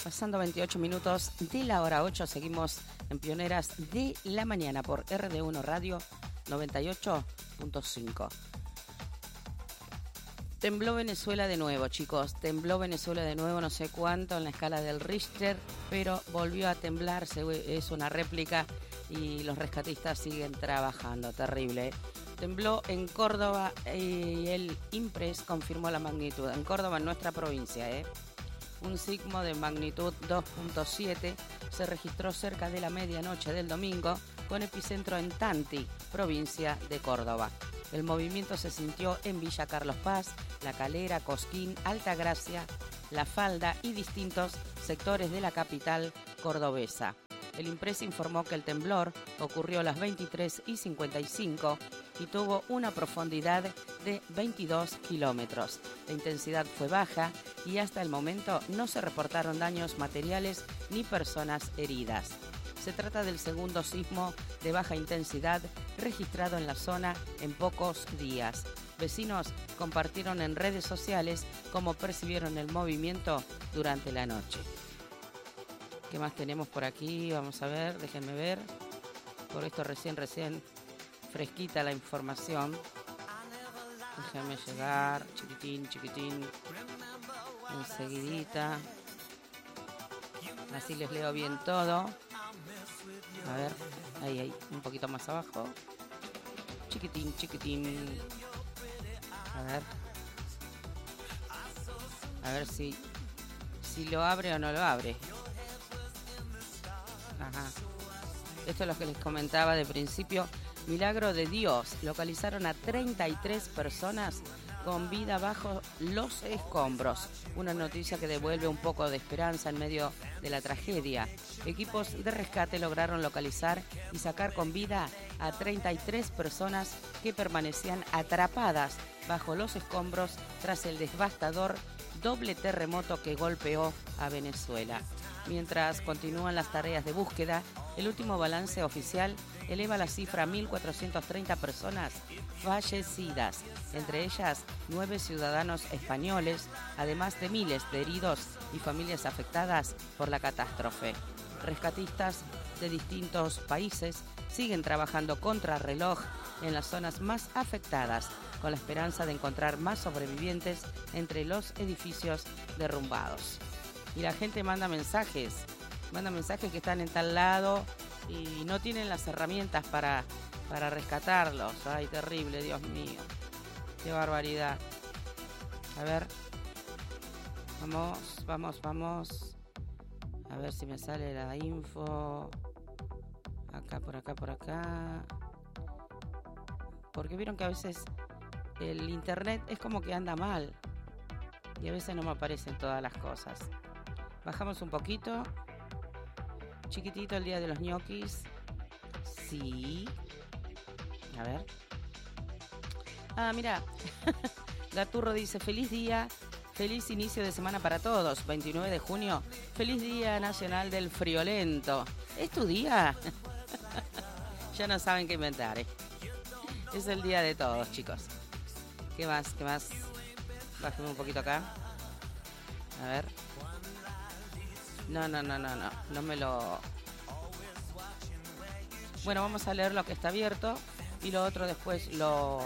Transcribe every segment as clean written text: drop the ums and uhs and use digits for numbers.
Pasando 28 minutos de la hora 8, seguimos en Pioneras de la Mañana por RD1 Radio 98.5. Tembló Venezuela de nuevo, chicos. Tembló Venezuela de nuevo, no sé cuánto en la escala del Richter, pero volvió a temblar. Es una réplica y los rescatistas siguen trabajando. Terrible, ¿eh? Tembló en Córdoba y el INPRES confirmó la magnitud. En Córdoba, en nuestra provincia, un sismo de magnitud 2.7 se registró cerca de la medianoche del domingo con epicentro en Tanti, provincia de Córdoba. El movimiento se sintió en Villa Carlos Paz, La Calera, Cosquín, Altagracia, La Falda y distintos sectores de la capital cordobesa. El INPRES informó que el temblor ocurrió a las 23:55 y tuvo una profundidad de 22 kilómetros. La intensidad fue baja y hasta el momento no se reportaron daños materiales ni personas heridas. Se trata del segundo sismo de baja intensidad registrado en la zona en pocos días. Vecinos compartieron en redes sociales cómo percibieron el movimiento durante la noche. ¿Qué más tenemos por aquí? Vamos a ver, déjenme ver. Por esto recién fresquita la información. Déjenme llegar, chiquitín, enseguidita. Así les leo bien todo. A ver, ahí, un poquito más abajo. Chiquitín. A ver si lo abre o no lo abre. Ajá. Esto es lo que les comentaba de principio. Milagro de Dios. Localizaron a 33 personas con vida bajo los escombros. Una noticia que devuelve un poco de esperanza en medio de la tragedia. Equipos de rescate lograron localizar y sacar con vida a 33 personas que permanecían atrapadas bajo los escombros tras el devastador doble terremoto que golpeó a Venezuela. Mientras continúan las tareas de búsqueda, el último balance oficial eleva la cifra a 1.430 personas fallecidas, entre ellas 9 ciudadanos españoles, además de miles de heridos y familias afectadas por la catástrofe. Rescatistas de distintos países siguen trabajando contrarreloj en las zonas más afectadas, con la esperanza de encontrar más sobrevivientes entre los edificios derrumbados. Y la gente manda mensajes que están en tal lado y no tienen las herramientas para rescatarlos. Ay, terrible, Dios mío. Qué barbaridad. A ver. Vamos. A ver si me sale la info. Acá, por acá. Porque vieron que a veces el internet es como que anda mal. Y a veces no me aparecen todas las cosas. Bajamos un poquito. Chiquitito el día de los ñoquis. Sí. A ver. Ah, mira. Gaturro dice, feliz día, feliz inicio de semana para todos. 29 de junio, feliz día nacional del friolento. ¿Es tu día? Ya no saben qué inventar, Es el día de todos, chicos. ¿Qué más? Bájame un poquito acá. A ver. No me lo... Bueno, vamos a leer lo que está abierto y lo otro después lo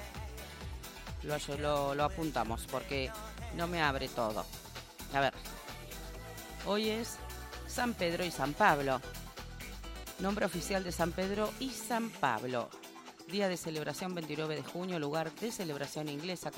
apuntamos porque no me abre todo. A ver. Hoy es San Pedro y San Pablo. Nombre oficial de San Pedro y San Pablo. Día de celebración 29 de junio, lugar de celebración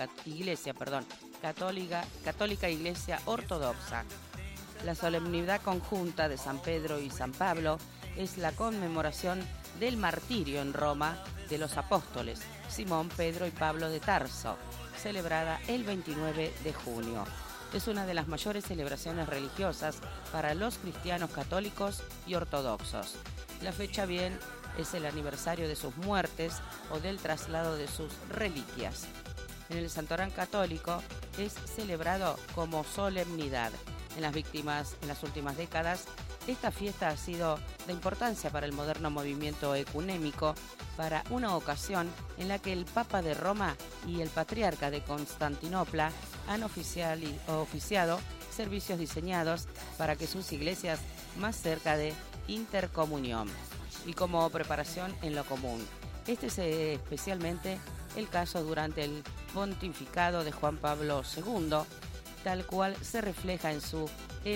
católica Iglesia Ortodoxa. La solemnidad conjunta de San Pedro y San Pablo es la conmemoración del martirio en Roma de los apóstoles Simón, Pedro y Pablo de Tarso, celebrada el 29 de junio. Es una de las mayores celebraciones religiosas para los cristianos católicos y ortodoxos. La fecha bien es el aniversario de sus muertes o del traslado de sus reliquias. En el Santorán católico es celebrado como solemnidad. En las últimas décadas, esta fiesta ha sido de importancia para el moderno movimiento ecuménico, para una ocasión en la que el Papa de Roma y el Patriarca de Constantinopla han oficiado servicios diseñados para que sus iglesias más cerca de intercomunión y como preparación en lo común. Este es especialmente el caso durante el pontificado de Juan Pablo II, tal cual se refleja en su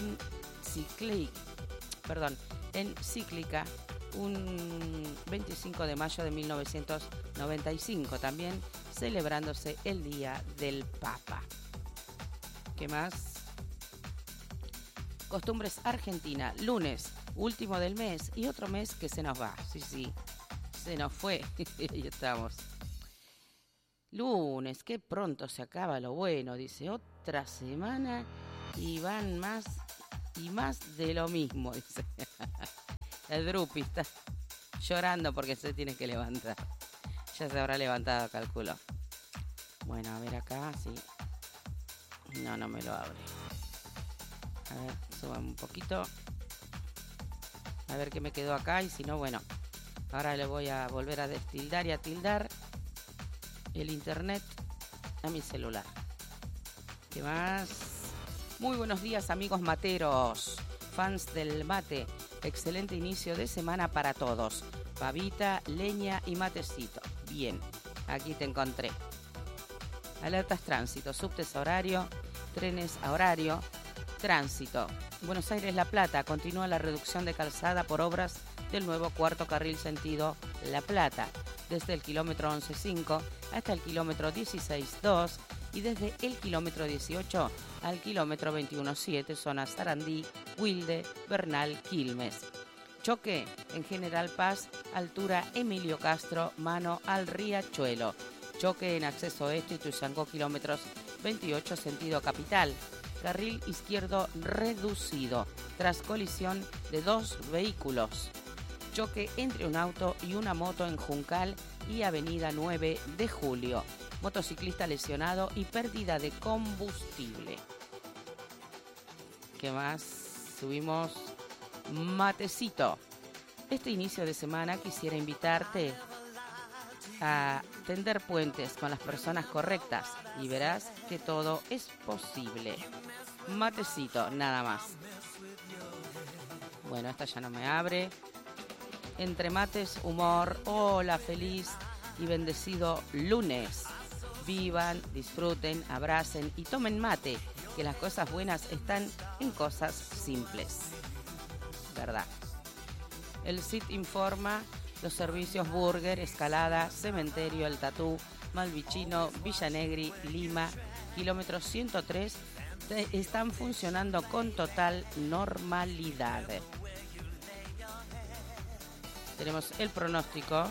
encíclica un 25 de mayo de 1995, también celebrándose el Día del Papa. ¿Qué más? Costumbres Argentina, lunes, último del mes y otro mes que se nos va. Sí, se nos fue. Ahí estamos. Lunes, qué pronto se acaba lo bueno, dice, otra semana y van más y más de lo mismo, dice. El Drupi está llorando porque se tiene que levantar. Ya se habrá levantado, calculo. Bueno, a ver acá, sí. No me lo abre. A ver, suban un poquito. A ver qué me quedó acá y si no, bueno. Ahora le voy a volver a destildar y a tildar el internet a mi celular. ¿Qué más? Muy buenos días, amigos materos, fans del mate. Excelente inicio de semana para todos. Pavita, leña y matecito. Bien, aquí te encontré. Alertas tránsito, subtes a horario, trenes a horario, tránsito. Buenos Aires La Plata, continúa la reducción de calzada por obras del nuevo cuarto carril sentido La Plata, desde el kilómetro 11.5 hasta el kilómetro 16.2 y desde el kilómetro 18 al kilómetro 21.7, zona Sarandí, Wilde, Bernal, Quilmes. Choque en General Paz, altura Emilio Castro, mano al Riachuelo. Choque en acceso oeste Ituzaingó, kilómetros 28, sentido capital. Carril izquierdo reducido, tras colisión de dos vehículos. Choque entre un auto y una moto en Juncal y avenida 9 de Julio. Motociclista lesionado y pérdida de combustible. ¿Qué más? Subimos matecito. Este inicio de semana quisiera invitarte a tender puentes con las personas correctas y verás que todo es posible. Matecito, nada más. Bueno, esta ya no me abre. Entre mates, humor. Hola, feliz y bendecido lunes. Vivan, disfruten, abracen y tomen mate, que las cosas buenas están en cosas simples. ¿Verdad? El CIT informa: los servicios Burger, Escalada, Cementerio, El Tatú, Malvicino, Villanegri, Lima, kilómetro 103, están funcionando con total normalidad. Tenemos el pronóstico.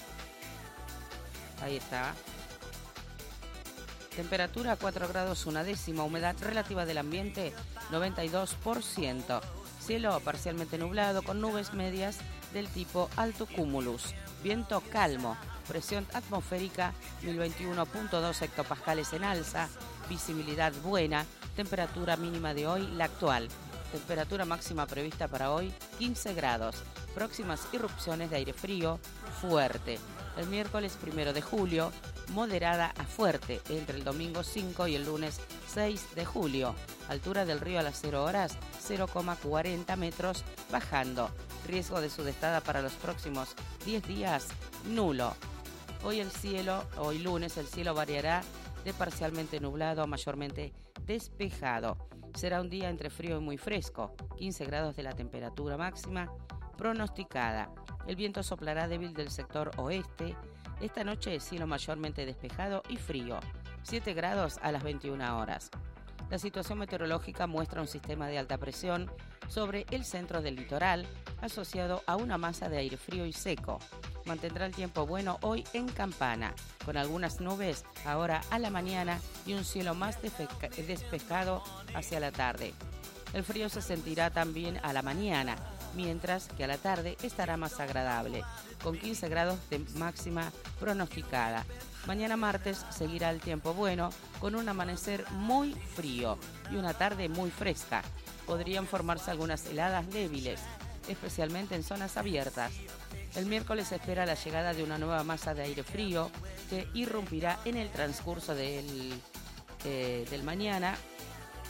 Ahí está. Temperatura 4 grados 1/10, humedad relativa del ambiente 92%. Cielo parcialmente nublado con nubes medias del tipo alto cumulus. Viento calmo. Presión atmosférica 1021.2 hectopascales en alza. Visibilidad buena. Temperatura mínima de hoy, la actual. Temperatura máxima prevista para hoy, 15 grados. Próximas irrupciones de aire frío, fuerte. El miércoles 1 de julio, moderada a fuerte, entre el domingo 5 y el lunes 6 de julio. Altura del río a las 0 horas, 0,40 metros, bajando. Riesgo de sudestada para los próximos 10 días, nulo. Hoy lunes, el cielo variará de parcialmente nublado a mayormente despejado. Será un día entre frío y muy fresco, 15 grados de la temperatura máxima pronosticada. El viento soplará débil del sector oeste. Esta noche cielo mayormente despejado y frío, 7 grados a las 21 horas. La situación meteorológica muestra un sistema de alta presión sobre el centro del litoral, asociado a una masa de aire frío y seco. Mantendrá el tiempo bueno hoy en Campana, con algunas nubes ahora a la mañana y un cielo más despejado hacia la tarde. El frío se sentirá también a la mañana, mientras que a la tarde estará más agradable, con 15 grados de máxima pronosticada. Mañana martes seguirá el tiempo bueno, con un amanecer muy frío y una tarde muy fresca. Podrían formarse algunas heladas débiles, especialmente en zonas abiertas. El miércoles se espera la llegada de una nueva masa de aire frío que irrumpirá en el transcurso del mañana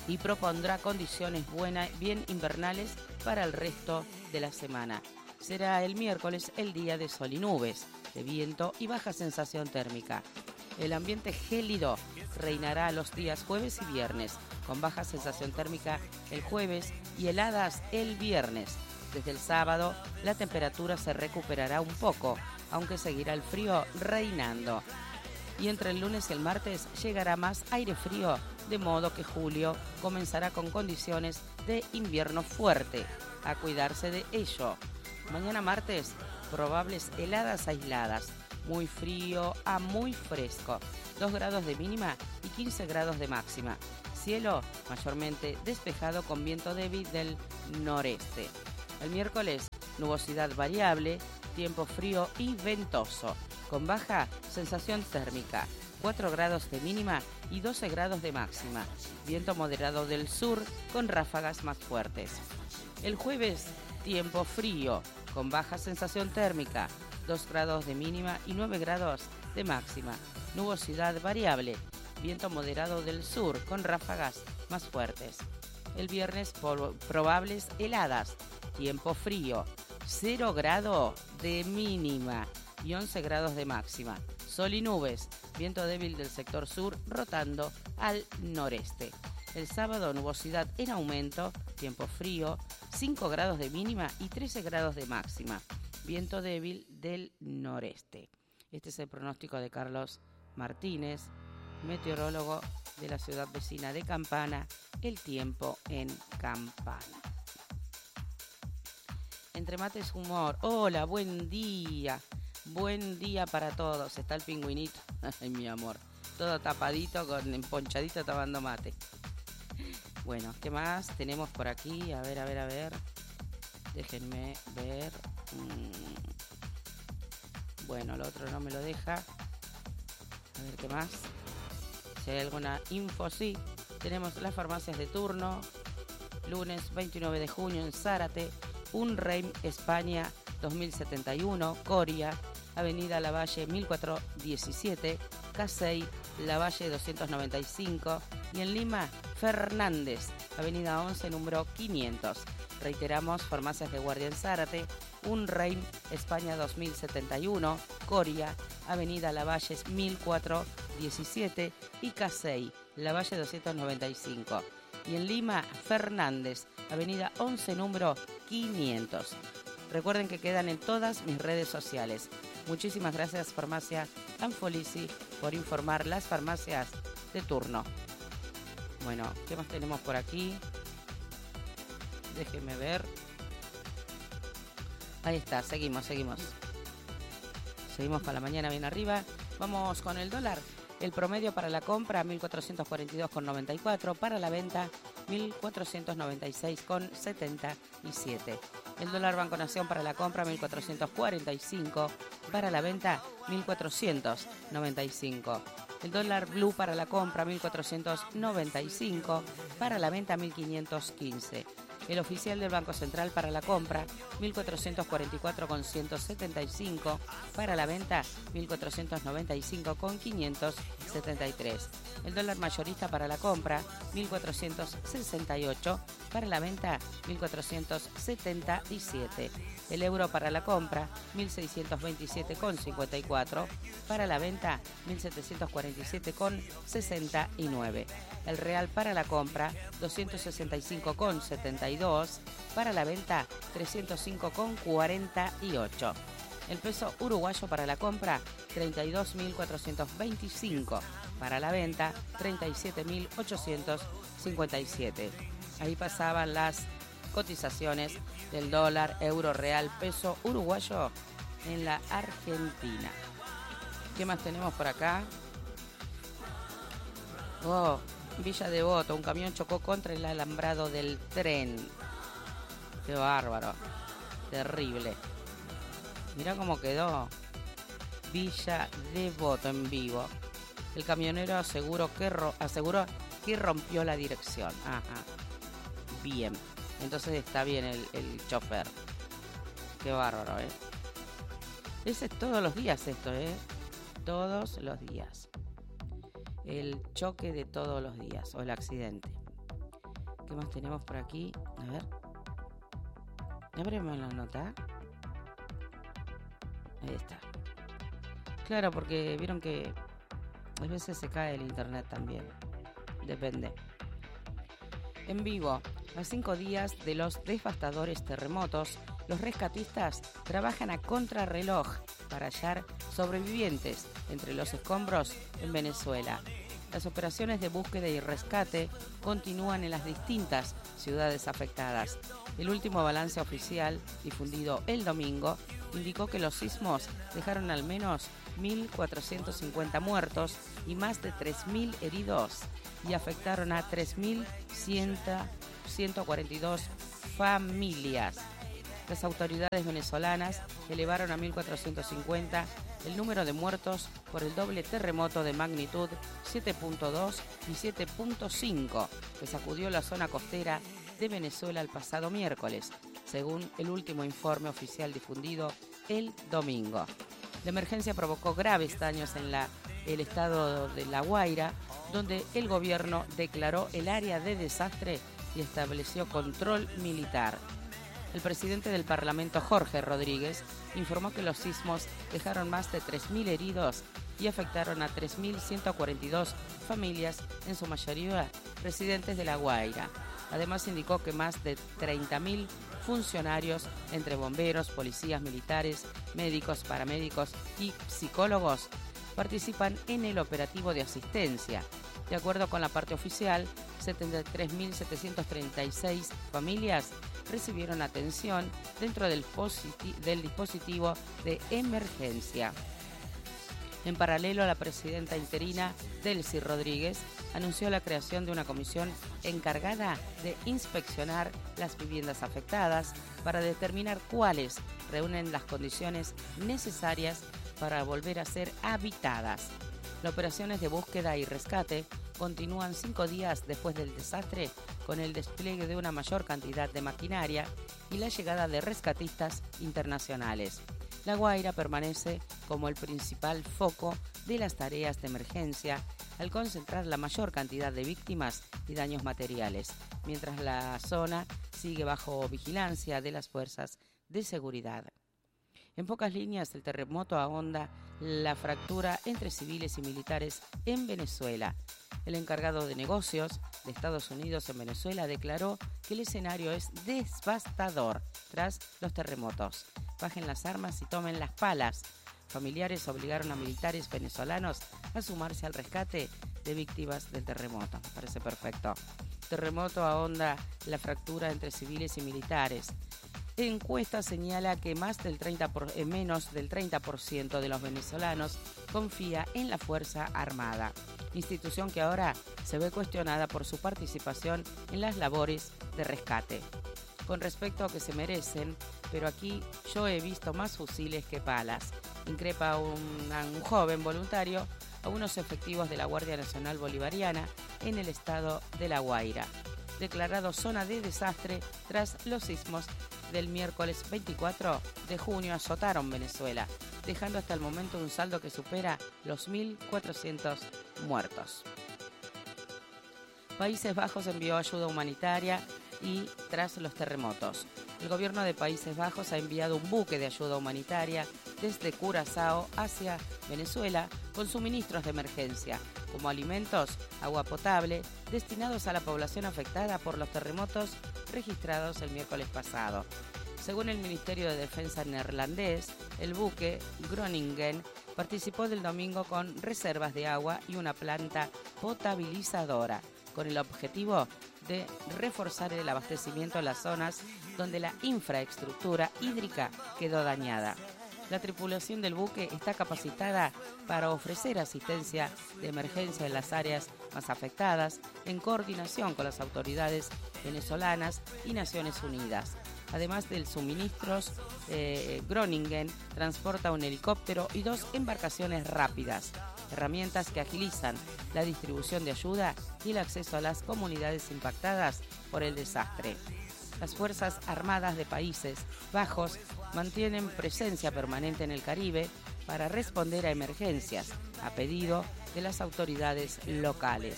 y propondrá condiciones bien invernales para el resto de la semana. Será el miércoles el día de sol y nubes, de viento y baja sensación térmica. El ambiente gélido reinará los días jueves y viernes, con baja sensación térmica el jueves y heladas el viernes. Desde el sábado la temperatura se recuperará un poco, aunque seguirá el frío reinando. Y entre el lunes y el martes llegará más aire frío, de modo que julio comenzará con condiciones de invierno fuerte. A cuidarse de ello. Mañana martes, probables heladas aisladas. Muy frío a muy fresco, 2 grados de mínima y 15 grados de máxima. Cielo mayormente despejado con viento débil del noreste. El miércoles, nubosidad variable, tiempo frío y ventoso, con baja sensación térmica, 4 grados de mínima y 12 grados de máxima. Viento moderado del sur con ráfagas más fuertes. El jueves, tiempo frío, con baja sensación térmica, 2 grados de mínima y 9 grados de máxima. Nubosidad variable, viento moderado del sur con ráfagas más fuertes. El viernes probables heladas, tiempo frío, 0 grado de mínima y 11 grados de máxima. Sol y nubes, viento débil del sector sur rotando al noreste. El sábado nubosidad en aumento, tiempo frío, 5 grados de mínima y 13 grados de máxima. Viento débil del noreste. Este es el pronóstico de Carlos Martínez, meteorólogo de la ciudad vecina de Campana, el tiempo en Campana. Entre mates humor. Hola, buen día. Buen día para todos. Está el pingüinito. Ay, mi amor. Todo tapadito, con emponchadito, tomando mate. Bueno, ¿qué más tenemos por aquí? A ver. Déjenme ver. Bueno, el otro no me lo deja. A ver qué más. Si hay alguna info, sí. Tenemos las farmacias de turno. Lunes 29 de junio en Zárate. Unreim, España 2071. Coria, Avenida Lavalle 1417. Casey, Lavalle 295. Y en Lima, Fernández, Avenida 11, número 500. Reiteramos, farmacias de guardia en Zárate, Unreim, España 2071, Coria, Avenida Lavalle 1417 y Casey, Lavalle 295. Y en Lima, Fernández, Avenida 11, número 500. Recuerden que quedan en todas mis redes sociales. Muchísimas gracias, Farmacia Anfolisi, por informar las farmacias de turno. Bueno, ¿qué más tenemos por aquí? Déjenme ver. Ahí está, seguimos. Seguimos con la mañana bien arriba. Vamos con el dólar. El promedio para la compra, 1.442,94. Para la venta, 1.496,77. El dólar Banco Nación para la compra, 1.445. Para la venta, 1.495. El dólar blue para la compra, 1.495. Para la venta, 1.515. El oficial del Banco Central para la compra, 1.444,175. Para la venta, 1.495,573. El dólar mayorista para la compra, 1.468. Para la venta, 1.477. El euro para la compra, 1.627,54. Para la venta, 1.747,69. El real para la compra, 265,72. Para la venta, 305,48. El peso uruguayo para la compra, 32.425. Para la venta, 37.857. Ahí pasaban las cotizaciones del dólar, euro, real, peso uruguayo en la Argentina. ¿Qué más tenemos por acá? Oh, Villa Devoto, un camión chocó contra el alambrado del tren. Qué bárbaro. Terrible. Mirá cómo quedó. Villa Devoto en vivo. El camionero aseguró que rompió la dirección. Ajá. Bien. Entonces está bien el chofer. Qué bárbaro, ¿eh? Ese es todos los días esto, ¿eh? Todos los días. El choque de todos los días, o el accidente. ¿Qué más tenemos por aquí? A ver. Ábreme la nota. Ahí está. Claro, porque vieron que a veces se cae el internet también. Depende. En vivo, a 5 días de los devastadores terremotos, los rescatistas trabajan a contrarreloj para hallar sobrevivientes entre los escombros en Venezuela. Las operaciones de búsqueda y rescate continúan en las distintas ciudades afectadas. El último balance oficial, difundido el domingo, indicó que los sismos dejaron al menos 1.450 muertos y más de 3.000 heridos y afectaron a 3.142 familias. Las autoridades venezolanas elevaron a 1.450 el número de muertos por el doble terremoto de magnitud 7.2 y 7.5 que sacudió la zona costera de Venezuela el pasado miércoles, según el último informe oficial difundido el domingo. La emergencia provocó graves daños en el estado de La Guaira, donde el gobierno declaró el área de desastre y estableció control militar. El presidente del Parlamento, Jorge Rodríguez, informó que los sismos dejaron más de 3.000 heridos y afectaron a 3.142 familias, en su mayoría residentes de La Guaira. Además, indicó que más de 30.000 funcionarios, entre bomberos, policías, militares, médicos, paramédicos y psicólogos, participan en el operativo de asistencia. De acuerdo con la parte oficial, 73.736 familias recibieron atención dentro del dispositivo de emergencia. En paralelo, la presidenta interina, Delcy Rodríguez, anunció la creación de una comisión encargada de inspeccionar las viviendas afectadas para determinar cuáles reúnen las condiciones necesarias para volver a ser habitadas. Las operaciones de búsqueda y rescate continúan 5 días después del desastre, con el despliegue de una mayor cantidad de maquinaria y la llegada de rescatistas internacionales. La Guaira permanece como el principal foco de las tareas de emergencia al concentrar la mayor cantidad de víctimas y daños materiales, mientras la zona sigue bajo vigilancia de las fuerzas de seguridad. En pocas líneas, el terremoto ahonda la fractura entre civiles y militares en Venezuela. El encargado de negocios de Estados Unidos en Venezuela declaró que el escenario es devastador tras los terremotos. Bajen las armas y tomen las palas. Familiares obligaron a militares venezolanos a sumarse al rescate de víctimas del terremoto. Me parece perfecto. Terremoto ahonda la fractura entre civiles y militares. Encuesta señala que menos del 30% de los venezolanos confía en la Fuerza Armada, institución que ahora se ve cuestionada por su participación en las labores de rescate. Con respecto a que se merecen, pero aquí yo he visto más fusiles que palas, increpa un joven voluntario a unos efectivos de la Guardia Nacional Bolivariana en el estado de La Guaira, declarado zona de desastre tras los sismos del miércoles 24 de junio azotaron Venezuela, dejando hasta el momento un saldo que supera los 1.400 muertos. Países Bajos envió ayuda humanitaria y tras los terremotos. El gobierno de Países Bajos ha enviado un buque de ayuda humanitaria desde Curazao hacia Venezuela con suministros de emergencia, como alimentos, agua potable, destinados a la población afectada por los terremotos registrados el miércoles pasado. Según el Ministerio de Defensa neerlandés, el buque Groningen participó del domingo con reservas de agua y una planta potabilizadora, con el objetivo de reforzar el abastecimiento en las zonas donde la infraestructura hídrica quedó dañada. La tripulación del buque está capacitada para ofrecer asistencia de emergencia en las áreas más afectadas, en coordinación con las autoridades venezolanas y Naciones Unidas. Además del suministros, Groningen transporta un helicóptero y 2 embarcaciones rápidas, herramientas que agilizan la distribución de ayuda y el acceso a las comunidades impactadas por el desastre. Las Fuerzas Armadas de Países Bajos mantienen presencia permanente en el Caribe para responder a emergencias, a pedido de las autoridades locales.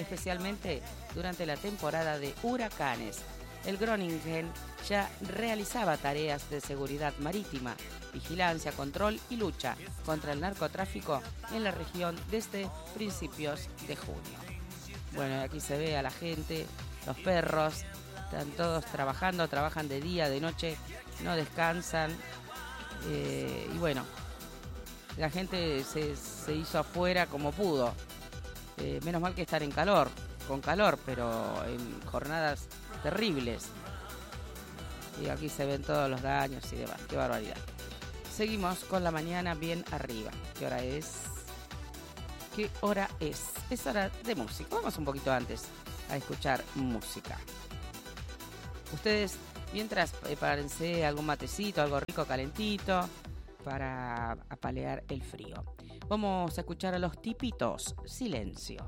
especialmente durante la temporada de huracanes. El Groningen ya realizaba tareas de seguridad marítima, vigilancia, control y lucha contra el narcotráfico en la región desde principios de junio. Bueno, aquí se ve a la gente, los perros, están todos trabajando, trabajan de día, de noche, no descansan. Y bueno, la gente se hizo afuera como pudo. Menos mal que están con calor, pero en jornadas terribles. Y aquí se ven todos los daños y demás. Qué barbaridad. Seguimos con la mañana bien arriba. ¿Qué hora es? ¿Qué hora es? Es hora de música. Vamos un poquito antes a escuchar música. Ustedes, mientras, prepárense algún matecito, algo rico, calentito, para apalear el frío. Vamos a escuchar a Los Tipitos. Silencio.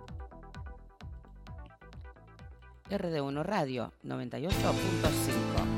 RD1 Radio 98.5.